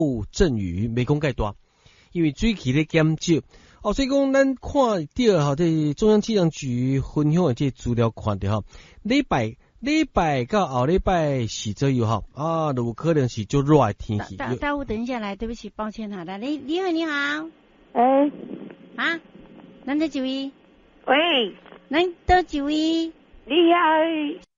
阵雨，没讲介大，因为水汽咧减少。所以讲咱看到吼，这中央气象局分享的这资料看到吼，礼拜到后礼拜四左右吼，就有可能是足热的天气。 大雾，等一下来，对不起，抱歉哈，来，你好，咱在几位？ 喂， 咱到几位？ 你好。